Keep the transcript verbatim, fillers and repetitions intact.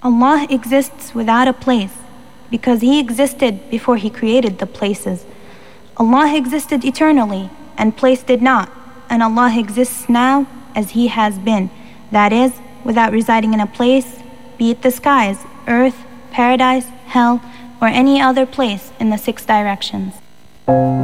Allah exists without a place because He existed before He created the places. Allah existed eternally and place did not, and Allah exists now as He has been, that is, without residing in a place, be it the skies, earth, paradise, hell, or any other place in the six directions.